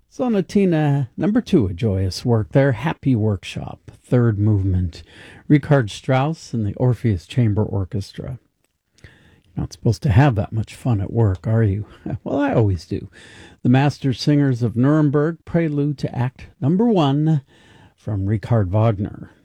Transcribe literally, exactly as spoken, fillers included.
Sonatina number two, a joyous work there. Happy Workshop, third movement. Richard Strauss and the Orpheus Chamber Orchestra. You're not supposed to have that much fun at work, are you? Well, I always do. The Master Singers of Nuremberg, prelude to Act number one from Richard Wagner.